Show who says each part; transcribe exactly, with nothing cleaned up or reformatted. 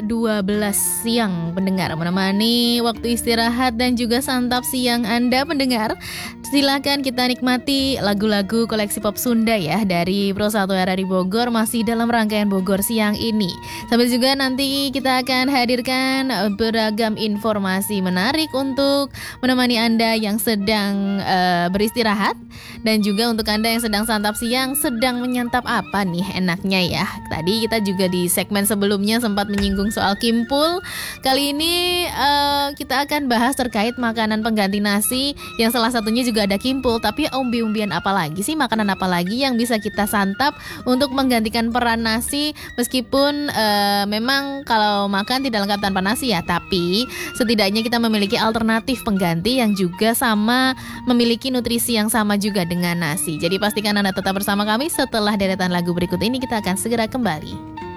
Speaker 1: dua belas siang pendengar, menemani waktu istirahat dan juga santap siang Anda pendengar. Silakan kita nikmati lagu-lagu koleksi pop Sunda ya dari Pro satu R R I Bogor masih dalam rangkaian Bogor siang ini. Sambil juga nanti kita akan hadirkan beragam informasi menarik untuk menemani Anda yang sedang uh, beristirahat dan juga untuk Anda yang sedang santap siang, sedang menyantap apa nih enaknya ya. Tadi kita juga di segmen sebelumnya sempat menyinggung soal kimpul. Kali ini uh, kita akan bahas terkait makanan pengganti nasi yang salah satunya juga ada kimpul. Tapi umbi-umbian apa lagi sih, makanan apa lagi yang bisa kita santap untuk menggantikan peran nasi? Meskipun uh, memang kalau makan tidak lengkap tanpa nasi ya, tapi setidaknya kita memiliki alternatif pengganti yang juga sama, memiliki nutrisi yang sama juga dengan nasi. Jadi pastikan Anda tetap bersama kami. Setelah deretan lagu berikut ini kita akan segera kembali.